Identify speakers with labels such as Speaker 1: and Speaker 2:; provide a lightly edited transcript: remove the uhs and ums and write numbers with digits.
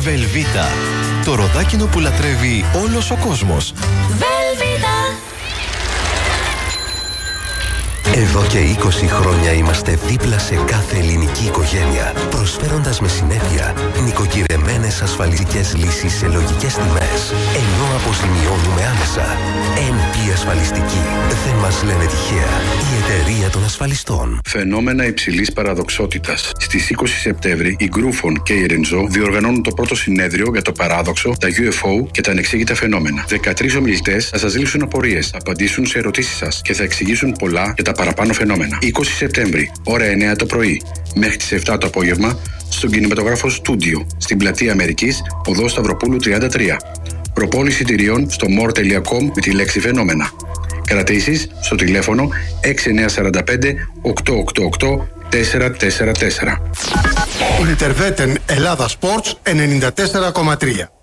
Speaker 1: Βελβίτα. Το ροδάκινο που λατρεύει όλος ο κόσμος.
Speaker 2: Βελβίτα.
Speaker 3: Εδώ και 20 χρόνια είμαστε δίπλα σε κάθε ελληνική οικογένεια, προσφέροντας με συνέπεια νοικοκυρεμένες ασφαλιστικές λύσεις σε λογικές τιμές, ενώ αποζημιώνουμε άμεσα. NP Ασφαλιστική. Δεν μας λένε τυχαία. Η εταιρεία των ασφαλιστών.
Speaker 4: Φαινόμενα υψηλής παραδοξότητας. Στις 20 Σεπτέμβρη, η Γκρούφον και η Ρενζό διοργανώνουν το πρώτο συνέδριο για το παράδοξο, τα UFO και τα ανεξήγητα φαινόμενα. 13 ομιλητές θα σας λύσουν απορίες, θα απαντήσουν σε ερωτήσεις σας και θα εξηγήσουν πολλά για τα παραπάνω φαινόμενα. 20 Σεπτέμβρη, ώρα 9 το πρωί, μέχρι τις 7 το απόγευμα, στον κινηματογράφο Στούντιο, στην πλατεία Αμερικής, οδό Σταυροπούλου 33. Προπόληση εισιτηρίων στο more.com με τη λέξη φαινόμενα. Κρατήσεις στο τηλέφωνο 6945 888 444.
Speaker 5: Ιντερβέτεν Ελλάδα Sports 94,3.